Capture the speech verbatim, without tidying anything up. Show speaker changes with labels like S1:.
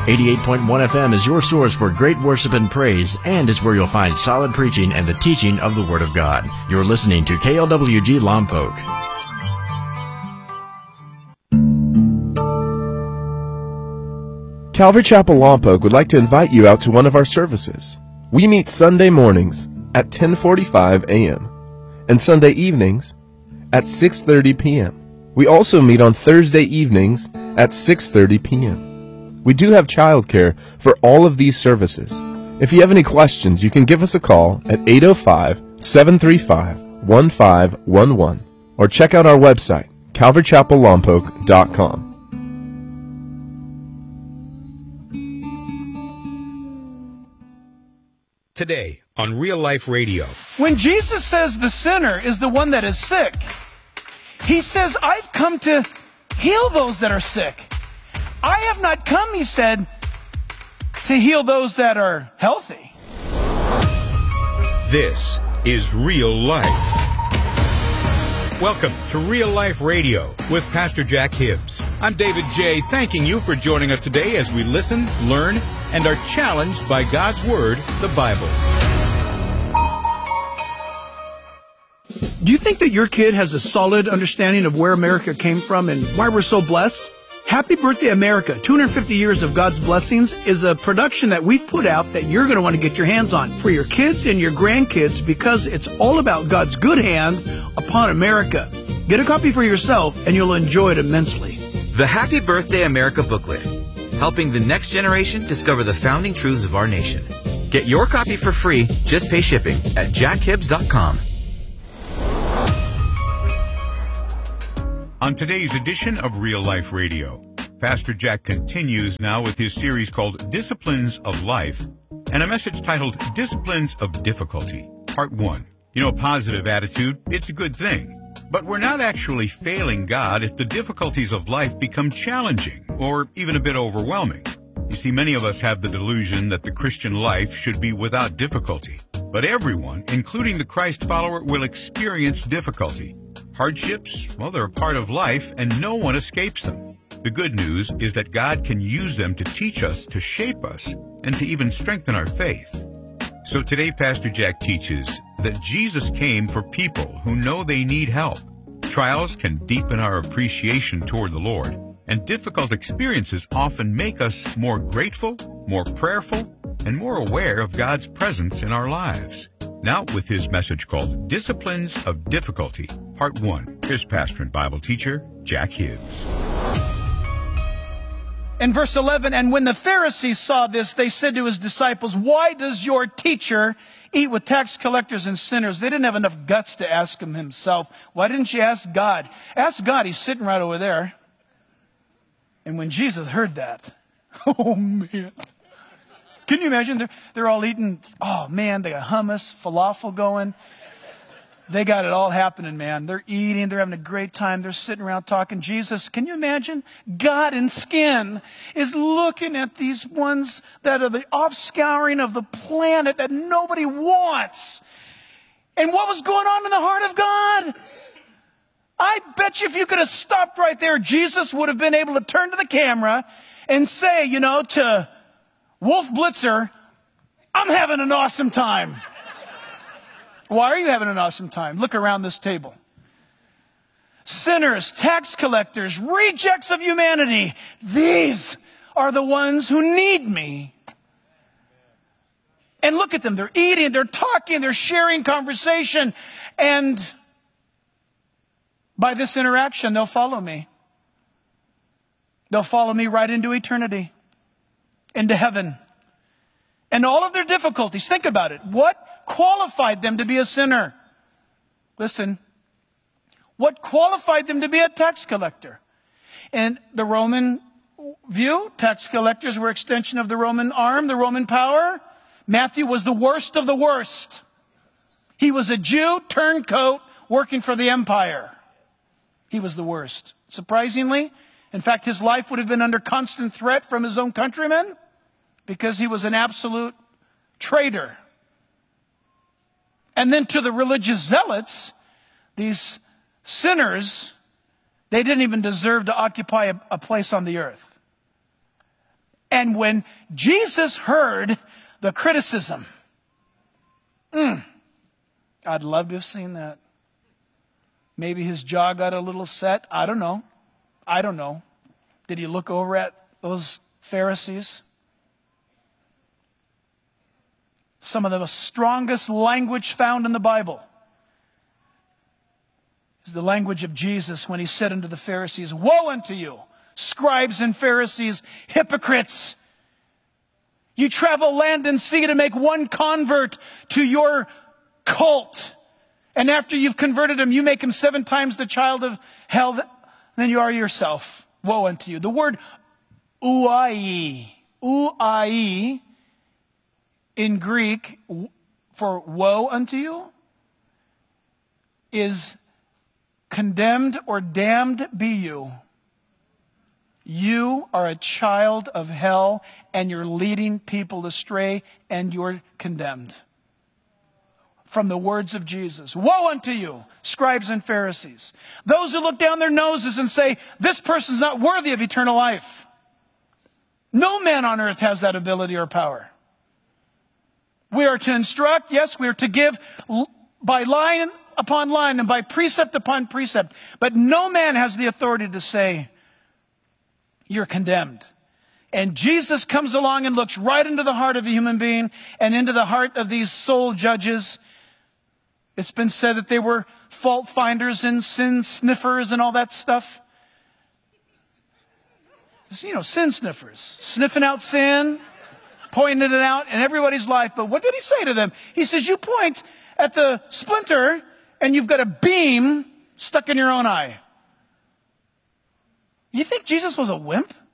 S1: eighty-eight point one F M is your source for great worship and praise, and it's where you'll find solid preaching and the teaching of the Word of God. You're listening to K L W G Lompoc.
S2: Calvary Chapel Lompoc would like to invite you out to one of our services. We meet Sunday mornings at ten forty-five a m and Sunday evenings at six thirty p m We also meet on Thursday evenings at six thirty p m We do have childcare for all of these services. If you have any questions, you can give us a call at eight oh five, seven three five, one five one one or check out our website, calvary chapel lompoc dot com.
S3: Today on Real Life Radio.
S4: When Jesus says the sinner is the one that is sick, he says, I've come to heal those that are sick. I have not come, he said, to heal those that are healthy.
S3: This is Real Life. Welcome to Real Life Radio with Pastor Jack Hibbs. I'm David J., thanking you for joining us today as we listen, learn, and are challenged by God's Word, the Bible.
S4: Do you think that your kid has a solid understanding of where America came from and why we're so blessed? Happy Birthday America, two hundred fifty years of God's Blessings, is a production that we've put out that you're going to want to get your hands on for your kids and your grandkids, because it's all about God's good hand upon America. Get a copy for yourself and you'll enjoy it immensely.
S5: The Happy Birthday America booklet, helping the next generation discover the founding truths of our nation. Get your copy for free. Just pay shipping at jack hibbs dot com.
S3: On today's edition of Real Life Radio, Pastor Jack continues now with his series called Disciplines of Life, and a message titled Disciplines of Difficulty, Part one. You know, a positive attitude, it's a good thing. But we're not actually failing God if the difficulties of life become challenging or even a bit overwhelming. You see, many of us have the delusion that the Christian life should be without difficulty. But everyone, including the Christ follower, will experience difficulty. Hardships, well, they're a part of life, and no one escapes them. The good news is that God can use them to teach us, to shape us, and to even strengthen our faith. So today, Pastor Jack teaches that Jesus came for people who know they need help. Trials can deepen our appreciation toward the Lord, and difficult experiences often make us more grateful, more prayerful, and more aware of God's presence in our lives. Now, with his message called Disciplines of Difficulty, Part one, here's pastor and Bible teacher Jack Hibbs.
S4: In verse eleven, and when the Pharisees saw this, they said to his disciples, why does your teacher eat with tax collectors and sinners? They didn't have enough guts to ask him himself. Why didn't you ask God? Ask God, he's sitting right over there. And when Jesus heard that, oh man. Can you imagine? They're, they're all eating, oh man, they got hummus, falafel going. They got it all happening, man. They're eating, they're having a great time, they're sitting around talking. Jesus, can you imagine? God in skin is looking at these ones that are the offscouring of the planet that nobody wants. And what was going on in the heart of God? I bet you if you could have stopped right there, Jesus would have been able to turn to the camera and say, you know, to Wolf Blitzer, I'm having an awesome time. Why are you having an awesome time? Look around this table. Sinners, tax collectors, rejects of humanity. These are the ones who need me. And look at them. They're eating, they're talking, they're sharing conversation. And by this interaction, they'll follow me. They'll follow me right into eternity, into heaven. And all of their difficulties, think about it. What qualified them to be a sinner? Listen, what qualified them to be a tax collector? In the Roman view, tax collectors were extension of the Roman arm, the Roman power. Matthew was the worst of the worst. He was a Jew, turncoat, working for the empire. He was the worst. Surprisingly, in fact, his life would have been under constant threat from his own countrymen because he was an absolute traitor. And then to the religious zealots, these sinners, they didn't even deserve to occupy a, a place on the earth. And when Jesus heard the criticism, mm, I'd love to have seen that. Maybe his jaw got a little set. I don't know. I don't know. Did he look over at those Pharisees? Some of the strongest language found in the Bible is the language of Jesus when he said unto the Pharisees, "Woe unto you, scribes and Pharisees, hypocrites! You travel land and sea to make one convert to your cult. And after you've converted him, you make him seven times the child of hell than you are yourself. Woe unto you." The word ouai, ouai in Greek for woe unto you is condemned or damned be you. You are a child of hell and you're leading people astray and you're condemned. From the words of Jesus. Woe unto you, scribes and Pharisees. Those who look down their noses and say, this person's not worthy of eternal life. No man on earth has that ability or power. We are to instruct, yes, we are to give by line upon line and by precept upon precept. But no man has the authority to say, you're condemned. And Jesus comes along and looks right into the heart of a human being and into the heart of these soul judges. It's been said that they were fault finders and sin sniffers and all that stuff. You know, sin sniffers. Sniffing out sin, pointing it out in everybody's life. But what did he say to them? He says, you point at the splinter and you've got a beam stuck in your own eye. You think Jesus was a wimp?